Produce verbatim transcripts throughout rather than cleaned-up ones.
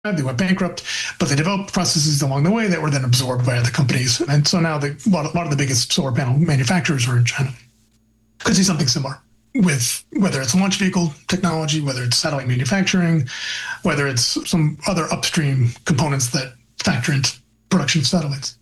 They went bankrupt, but they developed processes along the way that were then absorbed by other companies. And so now the, a, lot of, a lot of the biggest solar panel manufacturers are in China. Could see something similar with whether it's launch vehicle technology, whether it's satellite manufacturing, whether it's some other upstream components that factor into production of satellites.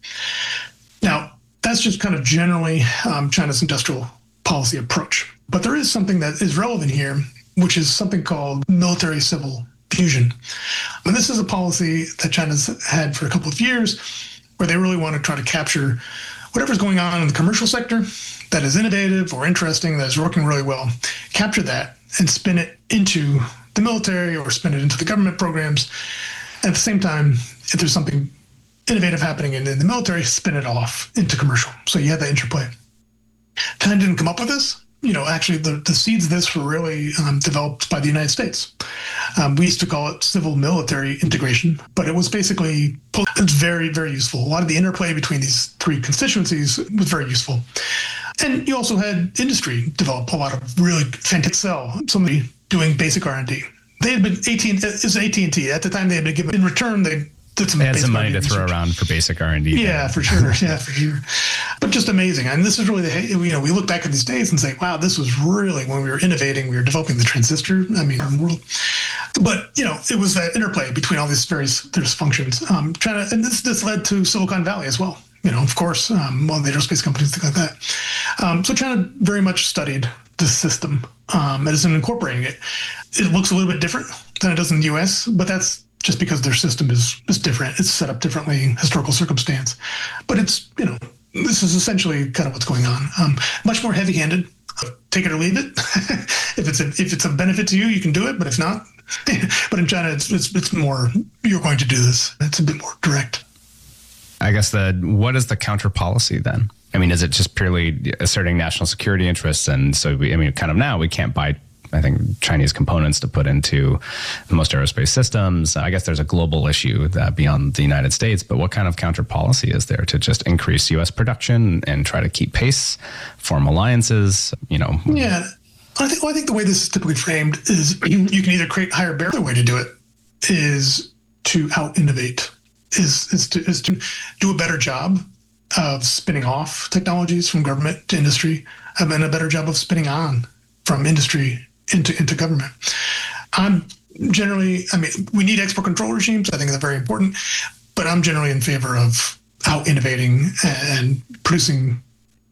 Now, that's just kind of generally um, China's industrial policy approach. But there is something that is relevant here, which is something called military-civil fusion. And this is a policy that China's had for a couple of years where they really want to try to capture whatever's going on in the commercial sector that is innovative or interesting, that is working really well, capture that and spin it into the military or spin it into the government programs. At the same time, if there's something innovative happening in, in the military, spin it off into commercial. So you have that interplay. China didn't come up with this. You know, actually, the, the seeds of this were really um, developed by the United States. Um, we used to call it civil-military integration, but it was basically it's very, very useful. A lot of the interplay between these three constituencies was very useful. And you also had industry develop a lot of really fantastic sell, somebody doing basic R and D. They had been A T and T, it was A T and T. At the time, they had been given, in return, they did some, they had some money to throw research. around for basic R and D. Yeah, for sure. Yeah, for sure. But just amazing. And this is really the, you know, we look back at these days and say, wow, this was really when we were innovating, we were developing the transistor. I mean, our world. But, you know, it was that interplay between all these various, various functions. Um, China, and this, this led to Silicon Valley as well. You know, of course, um, all the aerospace companies, things like that. Um, so China very much studied this system um, and is incorporating it. It looks a little bit different than it does in the U S, but that's just because their system is, is different. It's set up differently, historical circumstance. But it's, you know, this is essentially kind of what's going on. Um, much more heavy-handed. Take it or leave it. if it's a if it's a benefit to you, you can do it. But if not, but in China, it's, it's it's more, you're going to do this. It's a bit more direct. I guess the what is the counter policy then? I mean, is it just purely asserting national security interests? And so, we, I mean, kind of now we can't buy, I think, Chinese components to put into most aerospace systems. I guess there's a global issue that beyond the United States, but what kind of counter policy is there to just increase U S production and try to keep pace, form alliances, you know? Yeah, I think, well, I think the way this is typically framed is you can either create higher barrier. The way to do it is to out-innovate, is, is, to, is to do a better job of spinning off technologies from government to industry, and a better job of spinning on from industry into into government. I'm generally, I mean, we need export control regimes. I think they're very important, but I'm generally in favor of out innovating and producing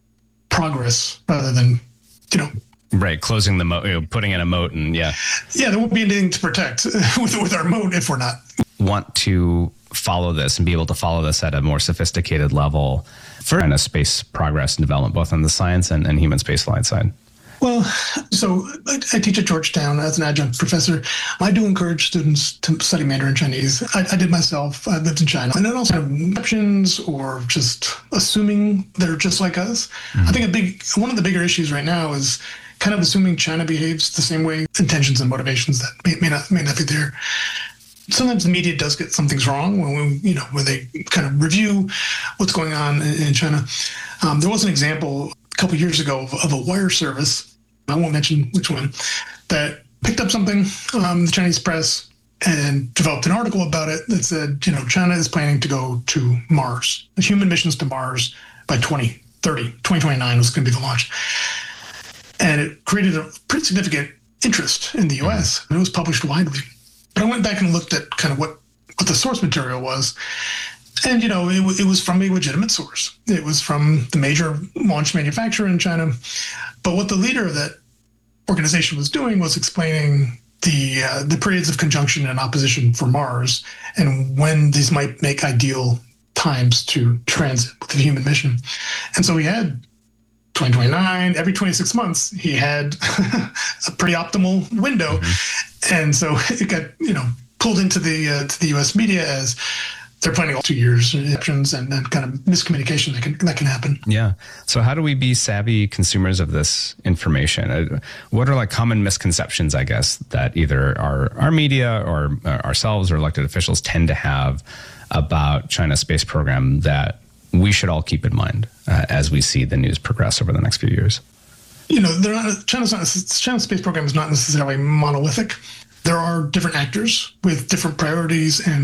progress rather than, you know, right, closing the moat, you know, putting in a moat, and yeah, yeah, there won't be anything to protect with with our moat if we're not. Want to follow this and be able to follow this at a more sophisticated level for kind of space progress and development, both on the science and, and human spaceflight side. Well, so I, I teach at Georgetown as an adjunct professor. I do encourage students to study Mandarin Chinese. I, I did myself. I lived in China. And then also have exceptions or just assuming they're just like us. Mm-hmm. I think a big one of the bigger issues right now is kind of assuming China behaves the same way, intentions and motivations that may, may not may not be there. Sometimes the media does get some things wrong when we, you know, when they kind of review what's going on in, in China. Um, there was an example a couple of years ago of, of a wire service, I won't mention which one, that picked up something, um, the Chinese press, and developed an article about it that said, you know, China is planning to go to Mars, the human missions to Mars by twenty thirty. twenty twenty-nine was going to be the launch. And it created a pretty significant interest in the U S. Mm-hmm. It was published widely. But I went back and looked at kind of what, what the source material was. And, you know, it, it was from a legitimate source. It was from the major launch manufacturer in China. But what the leader of that organization was doing was explaining the uh, the periods of conjunction and opposition for Mars and when these might make ideal times to transit with the human mission. And so he had twenty twenty-nine, every twenty-six months, he had a pretty optimal window. Mm-hmm. And so it got, you know, pulled into the uh, to the U S media as they're planning all two years options and, and kind of miscommunication that can that can happen. Yeah. So how do we be savvy consumers of this information? Uh, what are like common misconceptions, I guess, that either our our media or uh, ourselves or elected officials tend to have about China's space program that we should all keep in mind uh, as we see the news progress over the next few years? You know, they're not, China's not, China's space program is not necessarily monolithic. There are different actors with different priorities and